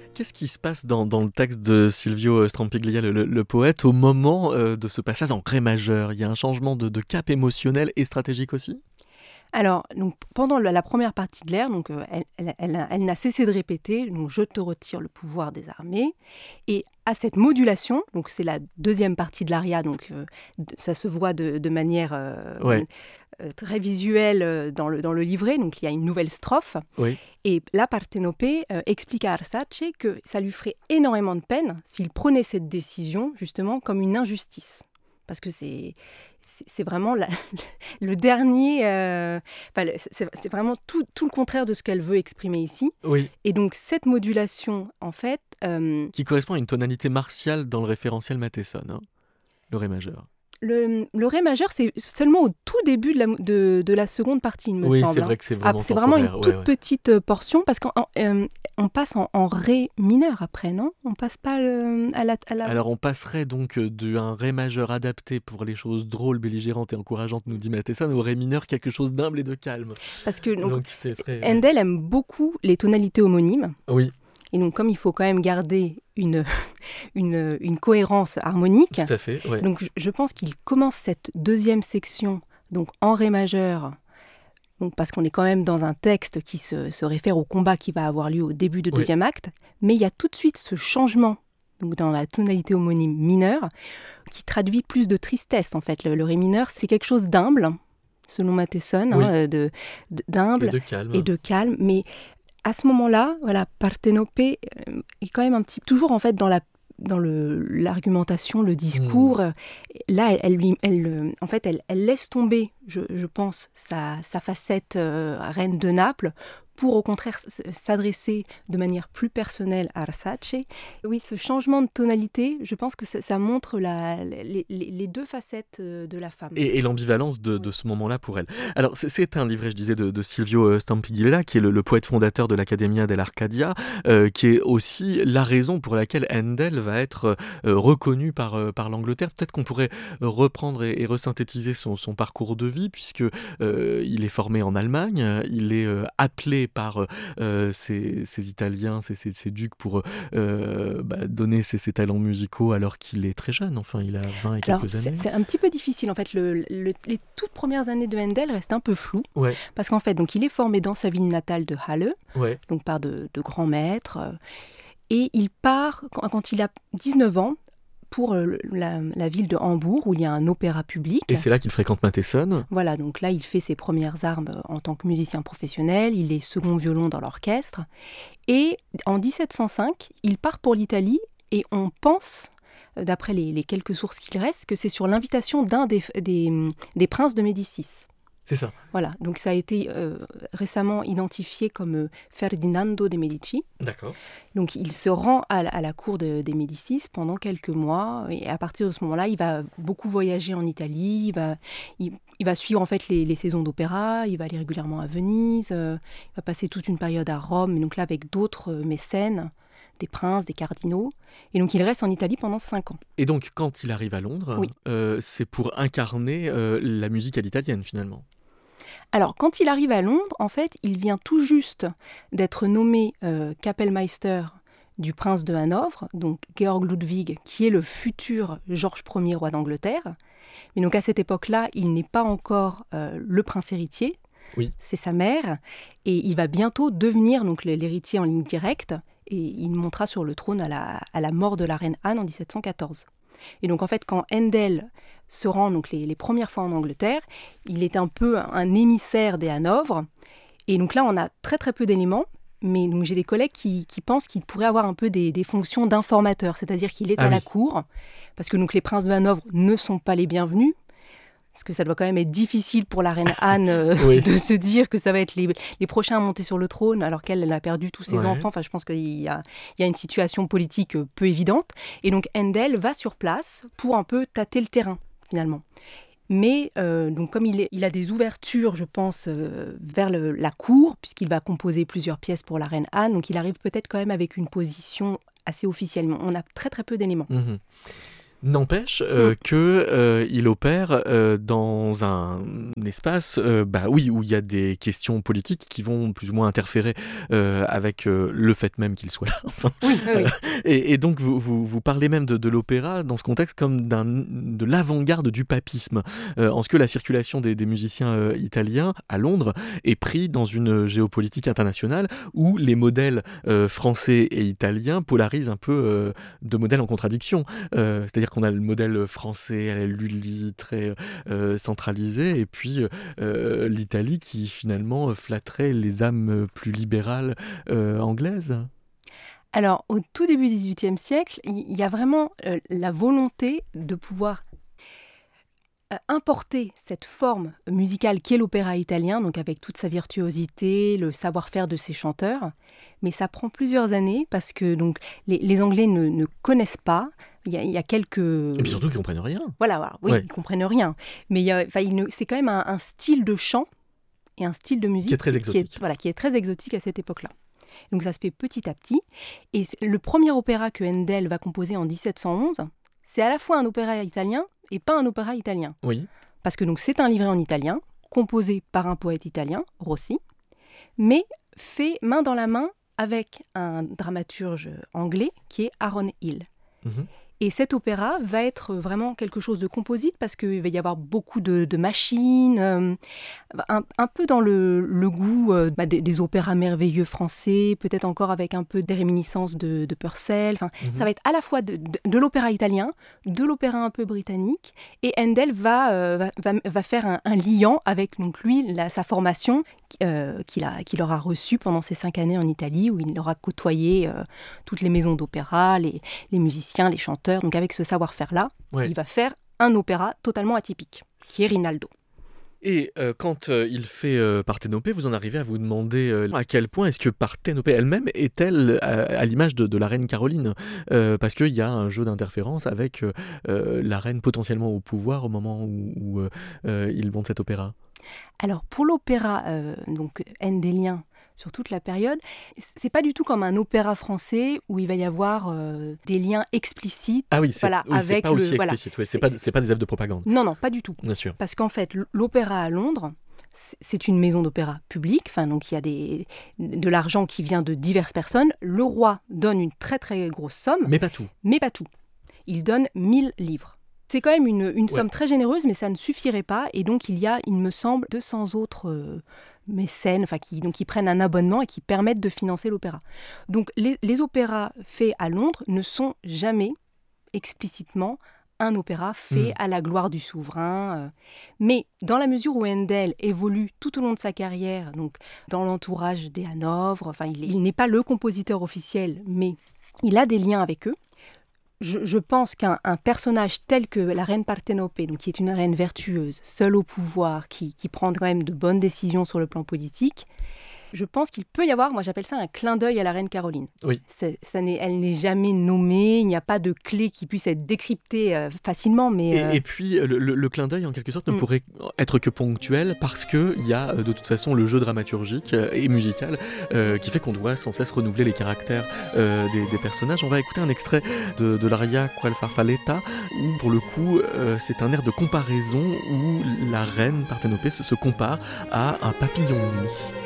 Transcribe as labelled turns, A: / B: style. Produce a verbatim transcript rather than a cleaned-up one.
A: Qu'est-ce qui se passe dans, dans le texte de Silvio Strampiglia, le, le, le poète, au moment euh, de ce passage en ré majeur? Il y a un changement de, de cap émotionnel et stratégique aussi?
B: Alors, donc, pendant la, la première partie de l'ère, donc, euh, elle, elle, elle, a- elle n'a cessé de répéter donc, je te retire le pouvoir des armées. Et à cette modulation, donc c'est la deuxième partie de l'aria, donc euh, de- ça se voit de, de manière euh,
A: Ouais,
B: euh, très visuelle euh, dans le, dans le livret. Donc, il y a une nouvelle strophe.
A: oui.
B: Et là, Partenope euh, explique à Arsace que ça lui ferait énormément de peine s'il prenait cette décision, justement, comme une injustice. Parce que c'est, c'est, c'est vraiment la- le dernier... euh, enfin, le- c'est, c'est vraiment tout, tout le contraire de ce qu'elle veut exprimer ici.
A: Oui,
B: Et donc, cette modulation, en fait... euh,
A: qui correspond à une tonalité martiale dans le référentiel Matheson, hein, le ré majeur.
B: le, le ré majeur, c'est seulement au tout début de la, de, de la seconde partie, il me
A: Oui,
B: semble.
A: c'est
B: hein.
A: vrai que c'est
B: Ah,
A: vraiment
B: c'est vraiment une
A: temporaire. Ouais,
B: toute
A: ouais.
B: petite euh, portion, parce qu'on en- euh, on passe en, en ré mineur après, non? On passe pas le- à la... à la-
A: Alors on passerait donc euh, d'un ré majeur adapté pour les choses drôles, belligérantes et encourageantes, nous dit Matheson, au ré mineur quelque chose d'humble et de calme.
B: Parce que donc,
A: Donc ce serait... ouais.
B: Handel aime beaucoup les tonalités homonymes.
A: Oui,
B: Et donc, comme il faut quand même garder une, une, une cohérence harmonique,
A: tout à fait. Ouais.
B: donc je, je pense qu'il commence cette deuxième section donc en ré majeur, donc parce qu'on est quand même dans un texte qui se, se réfère au combat qui va avoir lieu au début du
A: Oui.
B: deuxième acte, mais il y a tout de suite ce changement donc dans la tonalité homonyme mineure qui traduit plus de tristesse en fait. Le, le ré mineur, c'est quelque chose d'humble, selon Matheson,
A: Oui.
B: hein, de, de- d'humble
A: Et de calme.
B: et de calme, mais à ce moment-là, voilà, Partenope euh, est quand même un petit toujours en fait dans la dans le l'argumentation, le discours. Euh, Là, elle, elle lui, elle, euh, en fait, elle, elle laisse tomber, je, je pense, sa, sa facette euh, reine de Naples pour au contraire s- s'adresser de manière plus personnelle à Arsace. Oui, ce changement de tonalité, je pense que ça, ça montre la, les, les- les deux facettes euh, de la femme.
A: Et, et l'ambivalence de,
B: Oui.
A: de ce moment-là pour elle. Alors, c'est, c'est un livret, je disais, de, de Silvio euh, Stampiglia, qui est le, le poète fondateur de l'Accademia dell'Arcadia, euh, qui est aussi la raison pour laquelle Handel va être euh, reconnu par, euh, par l'Angleterre. Peut-être qu'on pourrait euh, reprendre et, et resynthétiser son, son parcours de vie, puisque euh, il est formé en Allemagne, euh, il est euh, appelé par euh, ces, ces Italiens, ces, ces, ces ducs, pour euh, bah, donner ses, ses talents musicaux alors qu'il est très jeune. Enfin, il a vingt et
B: Alors,
A: quelques
B: c'est
A: années.
B: c'est un petit peu difficile. En fait, le- le- les toutes premières années de Handel restent un peu floues.
A: Ouais,
B: Parce qu'en fait, donc, il est formé dans sa ville natale de Halle,
A: ouais.
B: donc par de, de grands maîtres. euh, Et il part, quand, quand il a dix-neuf ans, pour euh, la, la ville de Hambourg, où il y a un opéra public.
A: Et c'est là qu'il fréquente Matheson.
B: Voilà, donc là, il fait ses premières armes euh, en tant que musicien professionnel. Il est second violon dans l'orchestre. Et en dix-sept cent cinq, il part pour l'Italie et on pense, euh, d'après les, les quelques sources qu'il reste, que c'est sur l'invitation d'un des, des, des princes de Médicis.
A: C'est ça.
B: Voilà, donc ça a été euh, récemment identifié comme euh, Ferdinando de Medici.
A: D'accord.
B: Donc il se rend à la, à la cour de- des Médicis pendant quelques mois et à partir de ce moment-là, il va beaucoup voyager en Italie, il va, il, il va suivre en fait les, les saisons d'opéra, il va aller régulièrement à Venise, euh, il va passer toute une période à Rome, et donc là avec d'autres euh, mécènes, des princes, des cardinaux. Et donc il reste en Italie pendant cinq ans.
A: Et donc, quand il arrive à Londres,
B: Oui.
A: euh, c'est pour incarner euh, la musique à l'italienne, finalement.
B: Alors, quand il arrive à Londres, en fait, il vient tout juste d'être nommé euh, Kapellmeister du prince de Hanovre, donc Georg Ludwig, qui est le futur Georges Ier roi d'Angleterre. Mais donc à cette époque-là, il n'est pas encore euh, le prince héritier,
A: Oui.
B: c'est sa mère, et il va bientôt devenir donc l'héritier en ligne directe, et il montera sur le trône à la, à la mort de la reine Anne en dix-sept cent quatorze. Et donc en fait, quand Handel se rend donc les, les premières fois en Angleterre, il est un peu un émissaire des Hanovres. Et donc là, on a très très peu d'éléments, mais donc j'ai des collègues qui, qui pensent qu'il pourrait avoir un peu des, des fonctions d'informateur, c'est-à-dire qu'il est
A: Ah
B: à la
A: oui.
B: cour, parce que donc les princes de Hanovre ne sont pas les bienvenus, parce que ça doit quand même être difficile pour la reine Anne euh,
A: Oui.
B: de se dire que ça va être les, les prochains à monter sur le trône, alors qu'elle elle a perdu tous ses
A: Ouais.
B: enfants. Enfin, je pense qu'il y a, il y a une situation politique euh, peu évidente. Et donc Handel va sur place pour un peu tâter le terrain, finalement. Mais euh, donc comme il, est, il a des ouvertures, je pense, euh, vers le- la cour, puisqu'il va composer plusieurs pièces pour la reine Anne, donc il arrive peut-être quand même avec une position assez officielle. Mais on a très très peu d'éléments.
A: Mhm. N'empêche euh,
B: Mm.
A: que euh, il opère euh, dans un espace, euh, bah oui, où il y a des questions politiques qui vont plus ou moins interférer euh, avec euh, le fait même qu'il soit là. Enfin,
B: Oui, oui,
A: euh,
B: oui.
A: et, et donc vous, vous, vous parlez même de, de l'opéra dans ce contexte comme d'un, de l'avant-garde du papisme, euh, en ce que la circulation des, des musiciens euh, italiens à Londres est pris dans une géopolitique internationale où les modèles euh, français et italiens polarisent un peu euh, deux modèles en contradiction. Euh, c'est-à-dire qu'on a le modèle français à la Lully très euh, centralisé, et puis euh, l'Italie qui finalement flatterait les âmes plus libérales euh, anglaises.
B: Alors, au tout début du dix-huitième siècle, il y a vraiment euh, la volonté de pouvoir euh, importer cette forme musicale qu'est l'opéra italien, donc avec toute sa virtuosité, le savoir-faire de ses chanteurs. Mais ça prend plusieurs années parce que donc, les, les Anglais ne, ne connaissent pas. Il y a, il y a quelques...
A: Et puis surtout qu'ils ne comprennent rien.
B: Voilà, voilà. Oui,
A: Ouais.
B: ils ne comprennent rien. Mais il y a, enfin, il ne- c'est quand même un, un style de chant et un style de musique
A: Qui est très
B: qui
A: exotique.
B: est, voilà, qui est très exotique à cette époque-là. Donc ça se fait petit à petit. Et c'est- le premier opéra que Handel va composer en dix-sept cent onze, c'est à la fois un opéra italien et pas un opéra italien.
A: Oui.
B: Parce que donc c'est un livret en italien, composé par un poète italien, Rossi, mais fait main dans la main avec un dramaturge anglais qui est Aaron Hill.
A: Mhm.
B: Et cet opéra va être vraiment quelque chose de composite parce qu'il va y avoir beaucoup de, de machines, euh, un, un peu dans le, le goût euh, bah, des, des opéras merveilleux français, peut-être encore avec un peu des réminiscences de, de Purcell. Enfin,
A: Mhm.
B: ça va être à la fois de, de, de l'opéra italien, de l'opéra un peu britannique, et Handel va, euh, va, va, va faire un, un liant avec donc, lui, la, sa formation euh, qu'il, a, qu'il aura reçue pendant ces cinq années en Italie, où il aura côtoyé euh, toutes les maisons d'opéra, les, les musiciens, les chanteurs. Donc avec ce savoir-faire-là,
A: Ouais.
B: il va faire un opéra totalement atypique, qui est Rinaldo.
A: Et euh, quand euh, il fait euh, Parthénopée, vous en arrivez à vous demander euh, à quel point est-ce que Parthénopée elle-même est-elle à, à l'image de, de la reine Caroline, euh, parce qu'il y a un jeu d'interférence avec euh, euh, la reine potentiellement au pouvoir au moment où, où euh, euh, il monte cet opéra.
B: Alors pour l'opéra euh, donc handélien sur toute la période, c'est pas du tout comme un opéra français où il va y avoir euh, des liens explicites.
A: Ah oui, c'est,
B: Voilà,
A: oui, c'est
B: avec
A: pas aussi
B: le- voilà.
A: explicite, ouais, c'est,
B: C'est-
A: pas,
B: c'est-
A: c'est pas des œuvres de propagande,
B: Non, non, pas du tout.
A: bien sûr.
B: Parce qu'en fait, l- l'opéra à Londres, c- c'est une maison d'opéra publique, enfin, donc il y a des, de l'argent qui vient de diverses personnes. Le roi donne une très très grosse somme,
A: Mais pas tout.
B: mais pas tout. Il donne mille livres. C'est quand même une, une somme
A: Ouais.
B: très généreuse, mais ça ne suffirait pas. Et donc, il y a, il me semble, deux cents autres euh, mécènes enfin, qui, donc, qui prennent un abonnement et qui permettent de financer l'opéra. Donc, les, les opéras faits à Londres ne sont jamais explicitement un opéra fait
A: Mm.
B: à la gloire du souverain. euh. Mais dans la mesure où Handel évolue tout au long de sa carrière, donc dans l'entourage des Hanovre, enfin, il, est- il n'est pas le compositeur officiel, mais il a des liens avec eux. Je, je pense qu'un un personnage tel que la reine Parthénopée, donc qui est une reine vertueuse, seule au pouvoir, qui, qui prend quand même de bonnes décisions sur le plan politique, je pense qu'il peut y avoir, moi j'appelle ça un clin d'œil à la reine Caroline.
A: Oui.
B: C'est- ça n'est, elle n'est jamais nommée, il n'y a pas de clé qui puisse être décryptée euh, facilement, mais...
A: Et,
B: euh,
A: et puis, le, le- le clin d'œil, en quelque sorte, ne
B: Mm.
A: pourrait être que ponctuel parce qu'il y a, euh, de toute façon, le jeu dramaturgique euh, et musical euh, qui fait qu'on doit sans cesse renouveler les caractères euh, des, des personnages. On va écouter un extrait de, de l'aria Qual farfaletta, où, pour le coup, euh, c'est un air de comparaison où la reine Parthénopée se, se compare à un papillon de nuit.